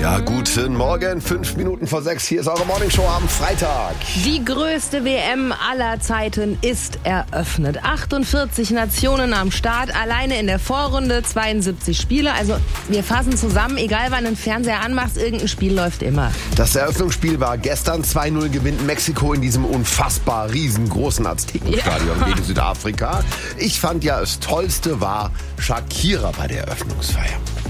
Ja, guten Morgen, 5 Minuten vor 6. Hier ist eure Morningshow am Freitag. Die größte WM aller Zeiten ist eröffnet. 48 Nationen am Start, alleine in der Vorrunde 72 Spiele. Also wir fassen zusammen, egal wann du den Fernseher anmachst, irgendein Spiel läuft immer. Das Eröffnungsspiel war gestern. 2-0 gewinnt Mexiko in diesem unfassbar riesengroßen Aztekenstadion gegen Südafrika. Ich fand ja, das Tollste war Shakira bei der Eröffnungsfeier.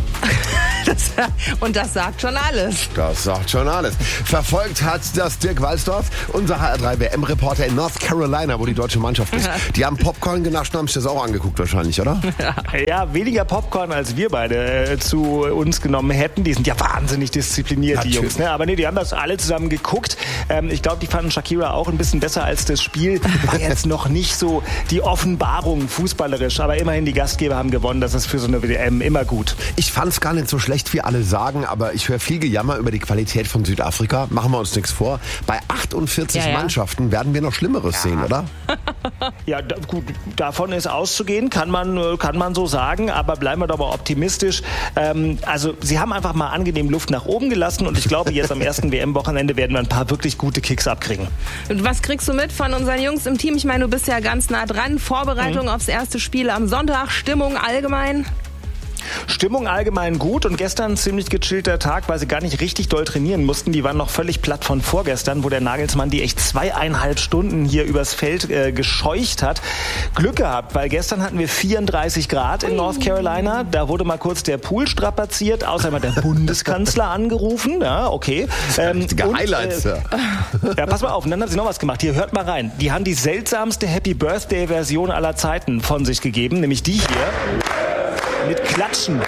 Und das sagt schon alles. Das sagt schon alles. Verfolgt hat das Dirk Walsdorf, unser HR3-WM-Reporter in North Carolina, wo die deutsche Mannschaft ist. Die haben Popcorn genascht und haben sich das auch angeguckt wahrscheinlich, oder? Ja, weniger Popcorn, als wir beide zu uns genommen hätten. Die sind ja wahnsinnig diszipliniert, die Jungs. Ne? Aber nee, die haben das alle zusammen geguckt. Ich glaube, die fanden Shakira auch ein bisschen besser als das Spiel. War jetzt noch nicht so die Offenbarung fußballerisch. Aber immerhin, die Gastgeber haben gewonnen. Das ist für so eine WM immer gut. Ich fand's gar nicht so schlecht, wie alle sagen, aber ich höre viel Gejammer über die Qualität von Südafrika. Machen wir uns nichts vor. Bei 48 Mannschaften werden wir noch Schlimmeres sehen, oder? Ja, gut, davon ist auszugehen, kann man so sagen, aber bleiben wir doch mal optimistisch. Also sie haben einfach mal angenehm Luft nach oben gelassen und ich glaube, jetzt am ersten WM-Wochenende werden wir ein paar wirklich gute Kicks abkriegen. Und was kriegst du mit von unseren Jungs im Team? Ich meine, du bist ja ganz nah dran. Vorbereitung aufs erste Spiel am Sonntag, Stimmung allgemein? Stimmung allgemein gut und gestern ein ziemlich gechillter Tag, weil sie gar nicht richtig doll trainieren mussten. Die waren noch völlig platt von vorgestern, wo der Nagelsmann die echt 2,5 Stunden hier übers Feld gescheucht hat. Glück gehabt, weil gestern hatten wir 34 Grad in North Carolina. Da wurde mal kurz der Pool strapaziert. Außerdem hat der Bundeskanzler angerufen. Ja, okay. Highlights, ja. Ja, pass mal auf. Und dann haben sie noch was gemacht. Hier, hört mal rein. Die haben die seltsamste Happy Birthday-Version aller Zeiten von sich gegeben, nämlich die hier. Mit Klatschen.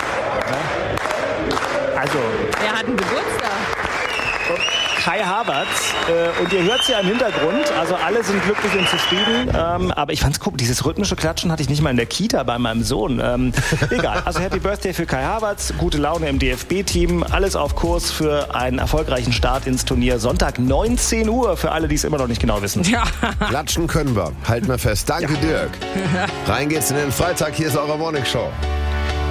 Also. Wer hat einen Geburtstag? Kai Havertz. Und ihr hört es ja im Hintergrund. Also alle sind glücklich und zufrieden. Aber ich fand's cool. Dieses rhythmische Klatschen hatte ich nicht mal in der Kita bei meinem Sohn. Egal. Also Happy Birthday für Kai Havertz. Gute Laune im DFB-Team. Alles auf Kurs für einen erfolgreichen Start ins Turnier. Sonntag 19 Uhr für alle, die es immer noch nicht genau wissen. Ja. Klatschen können wir. Halten wir fest. Danke, Dirk. Rein geht's in den Freitag. Hier ist eure Morningshow.